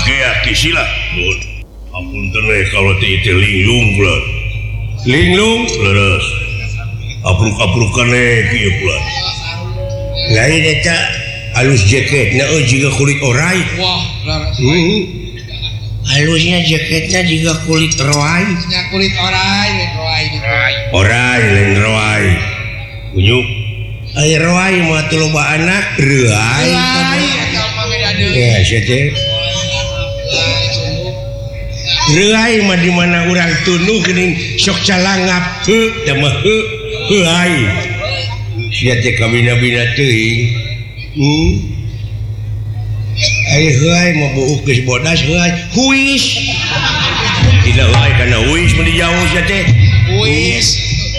pakai sila ampun teneh kalau itu linglung bulan linglung leres apruk-aprukan kieu bulan lain eta halus jaketna juga kulit orai wah halusnya jaketnya juga kulit roai kulit orai lain roai unyuk air roai mah teu loba anak reai ya sia reai mah di mana urang tunuh geuning sok calangap heuh da mah heuh ai sia teh kabina-bina teuing ai heuh ai mah buuk geus bodas heuh ai huis tidak ai kana huis mun dijauh sia teh huis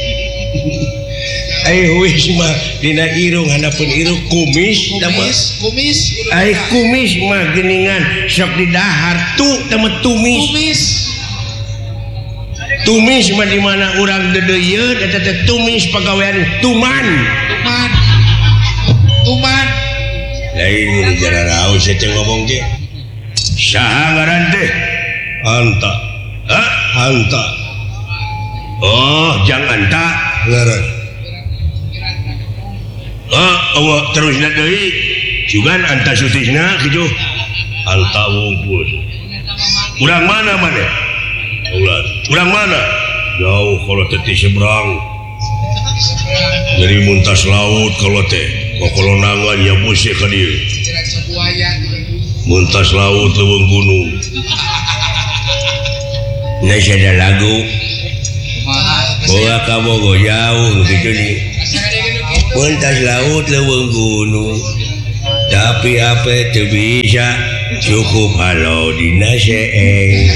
ai huis mah dina irung handapun irung kumis da mah kumis ai kumis mah geuningan sok didahar tu da mah tumis mah di mana urang dedeuyeun eta teh tumis pagawean tuman lain mun jara raos teh ngomong teh saha ngaran teh anta anta oh jang anta leres Allah terus deui jugan anta sutisna kitu anta wungkul urang mana ulah urang mana jauh kalau teh seberang dari muntas laut kalau teh kokolonangan ya buse ka dieu muntas laut leuweung gunung nya ada lagu bawa ka bogo jauh kitu nih muntas laut leuweung gunung tapi apa teu bisa cukup halau dina seeng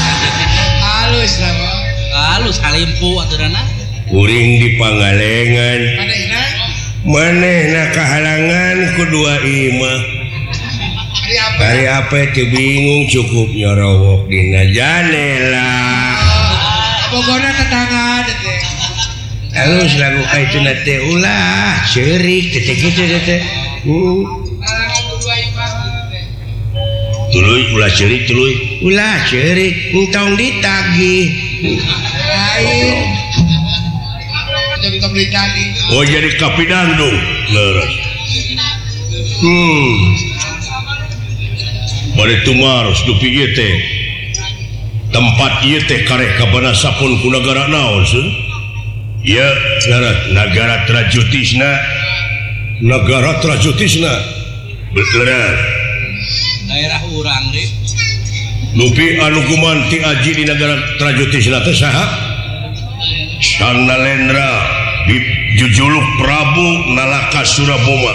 halus halimpu aturana kuring di Pangalengan manehna kahalangan kedua imah hari apa teu bingung cukup nyorowok dina janela pokona tetangga teh halus lagu kaituna teh ulah ceurik teh kitu teh tuluy ulah ceurik entong ditagih lain jadi kapitani oh jadi kapidandung leres bade tumaros dupi ieu teh tempat ieu teh kareh kabana sapun ku nagara naon seuh ieu negara Trajutisna betul daerah urang deh dupi anu gumanti aji di negara Trajutisna teh saha Sang Nalendra dijujuluk Prabu Nalaka Suraboma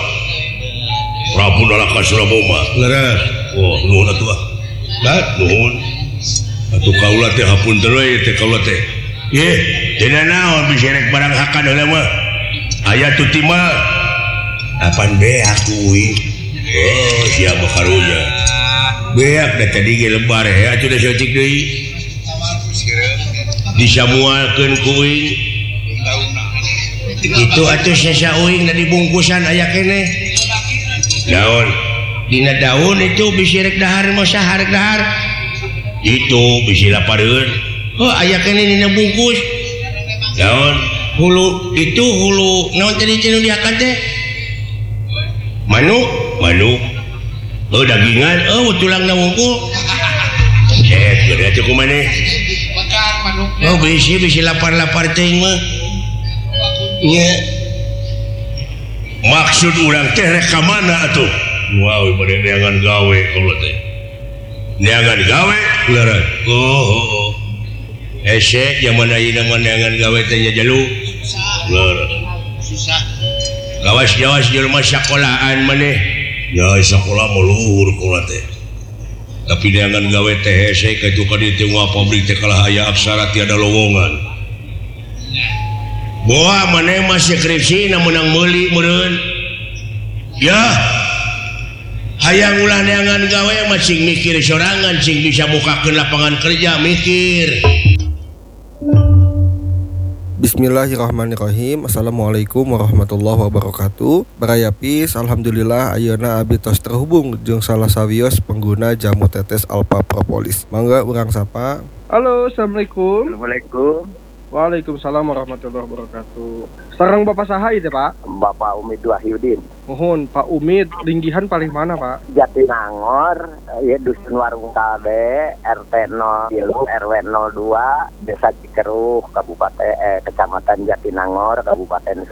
leres oh nuhun atuh nuhun atuh kaula teh hapunten we teh kaula teh ye dina naon bisa rek barang hakan heula mah aya tuti mah apan beak kuwi oh sia mah karunya beak da tadi ge lebar ya atuh da cocik deui disamualkeun kuing itu atuh sesa uing da dibungkusan aya keneh daun dina daun itu bisi rek dahar mah saha rek dahar itu bisi lapareun oh aya keneh dina bungkus daun hulu naon tadi cenah diakan teh manuk oh dagingan oh tulangna wungkul cek gede atuh kumaneh oh bisi lapar teuing mah nya maksud urang teh rek ka mana atuh wow bade neangan gawe kaula teh neangan gawe leres oh hese zaman ayeuna mah neangan gawe teh nya jalu leres susah gawas jelema sakolahan maneh ya sakola mah luhur kaula teh tapi neangan gawe teh hese katu ka dieu teh pabrik teh kalah aya aksara tiada lowongan boa maneh mah skripsi na meunang meuli meureun ya hayang ulah neangan gawe mah cing mikir sorangan cing bisa bukakeun lapangan kerja mikir Bismillahirrahmanirrahim. Assalamualaikum warahmatullahi wabarakatuh. Barayapis, alhamdulillah ayeuna abdi tos terhubung jeung salah sawios pengguna jamu tetes Alpha Propolis. Mangga urang sapa. Halo, assalamualaikum. Assalamualaikum. Waalaikumsalam warahmatullahi wabarakatuh. Sareng Bapak saha ieu, Pak? Bapak Umid Wahyudin. Mohon Pak Umid, linggihan paling mana, Pak? Jatinangor, ya Dusun Warung Kalbe, RT 03, RW 02, Desa Cikeruh, Kecamatan Jatinangor, Kabupaten